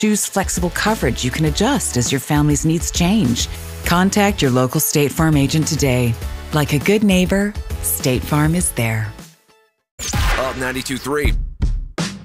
Choose flexible coverage you can adjust as your family's needs change. Contact your local State Farm agent today. Like a good neighbor, State Farm is there. Up 92.3.